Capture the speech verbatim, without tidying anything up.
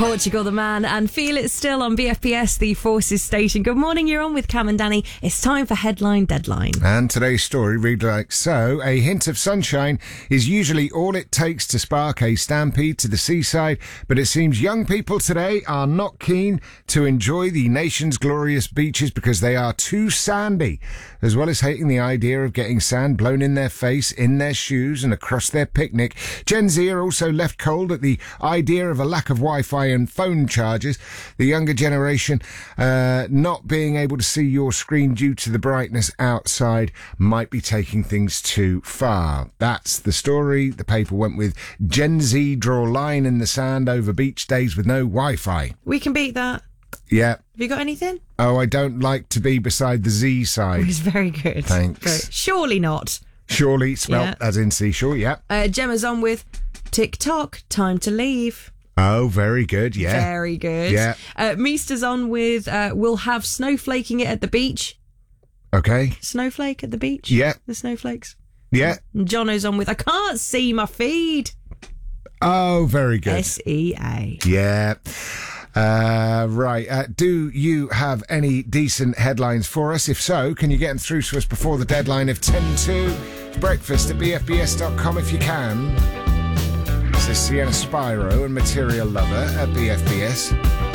Portugal the Man and Feel It Still on B F B S, the Forces station. Good morning, you're on with Cam and Danny. It's time for Headline Deadline. And today's story reads like so. A hint of sunshine is usually all it takes to spark a stampede to the seaside, but it seems young people today are not keen to enjoy the nation's glorious beaches because they are too sandy. As well as hating the idea of getting sand blown in their face, in their shoes and across their picnic, Gen Z are also left cold at the idea of a lack of Wi-Fi and phone charges. The younger generation uh, not being able to see your screen due to the brightness outside might be taking things too far. That's the story. The paper went with Gen Z draw line in the sand over beach days with no Wi-Fi. We can beat that. Yeah. Have you got anything? Oh, I don't like to be beside the Z side. It's very good. Thanks. Very- Surely not. Surely, spelt Yeah. as in seashore, yeah. Uh, Gemma's on with TikTok, time to leave. Oh, very good, yeah. Very good. Yeah. Uh, Meester's on with uh, we'll have snowflaking it at the beach. Okay. Snowflake at the beach? Yeah. The snowflakes. Yeah. And Jono's on with I can't see my feed. Oh, very good. S E A. Yeah. Uh, right. Uh, do you have any decent headlines for us? If so, can you get them through to us before the deadline of ten to? Breakfast at b f b s dot com if you can. This is Sienna Spyro and Material Lover at B F B S.